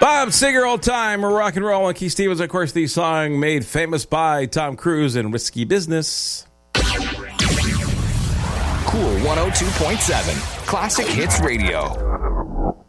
Bob Seger, old time rock and roll, and Keith Stevens, of course, the song made famous by Tom Cruise in Risky Business. Cool 102.7 Classic Hits Radio.